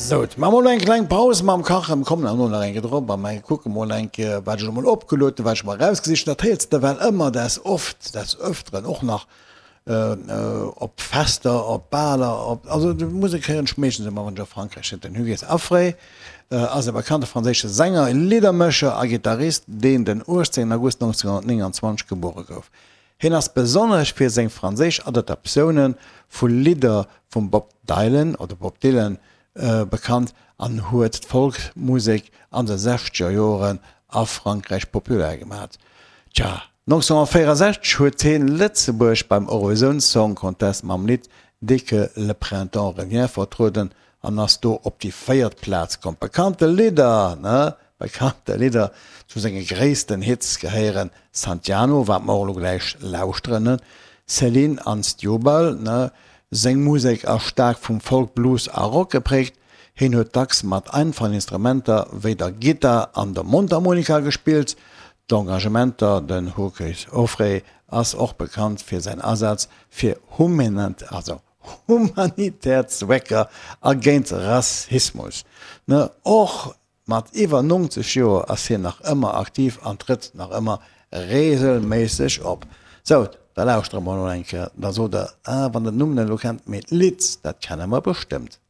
So, ma mal eng klein Pause mam Kachem kommen an noch en Dr mei Kucke mal enke wat mal opgeloten, wat mal rausgesicht dat heet, da well immer das oft das öfteren och nach op Fester, op Baler, also de Musikieren schmechen se man ja Frankreich den Huges afré as bekannte franzésche Sänger en Liedermëcher a Gitarrist, den 18. August 1929 geboren gouf. Hin ass besonderch fir seg Fraésich Adaptationen vu Lieder vum Bob Dylan oder Bob Dylan bekannt an huet Folkmusik an de 60er Joren a Frankreich populär gemacht. Tja, 1964 huet Lettzeburg beim Eurovision Song Contest mam Lied Dicke Le Printemps revient vertruden an ass do op die Feiertplatz kom. Bekannte Lieder zu segen gréessten Hits geheieren Santiano wat morlo gleich lauschtrennen, Celine an Stjobal, seng Musik a stark vum Folkblues a Rock geprägt, hin huet dacks mat einfachen Instrumenter wéi der Gitter an der Mundharmonika gespielt, d'Engagementer den Hokes Offrey ass och bekannt fir sein Ersatz fir Humanitätszwecker agent Rassismus. Och mat iwwer 90 Joer ass hi nach immer aktiv antritt nach immer regelmäßig op. So, da lauscht man enke, da so der wann der Nummen lo kennt mit Lids, dat kann immer bestimmt.